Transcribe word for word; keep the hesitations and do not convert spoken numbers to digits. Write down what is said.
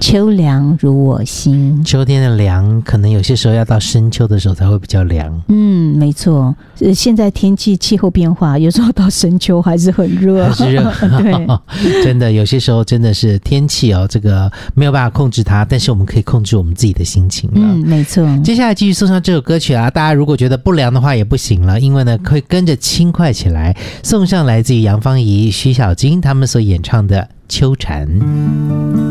秋凉如我心。 秋天的凉可能有些时候要到深秋的时候才会比较凉。 嗯，没错，现在天气气候变化，有时候到深秋还是很热， 还是热对，真的有些时候真的是天气哦，这个没有办法控制它，但是我们可以控制我们自己的心情了。 嗯，没错。 接下来继续送上这首歌曲啊，大家如果觉得不凉的话也不行了，因为呢会跟着轻快起来，送上来自于杨芳仪、徐小菁他们所演唱的《秋蝉》。